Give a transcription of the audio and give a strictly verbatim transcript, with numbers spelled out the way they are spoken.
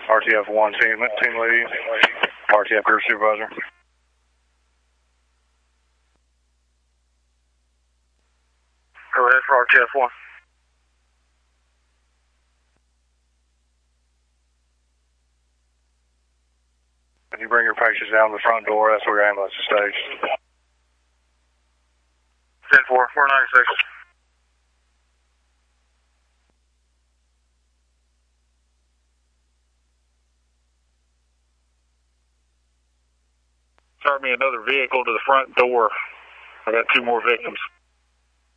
R T F one team, team lead, R T F group supervisor. Go ahead for R T F one. Can you bring your patients down to the front door? That's where your ambulance is staged. ten four, four ninety-six. Start me another vehicle to the front door. I got two more victims.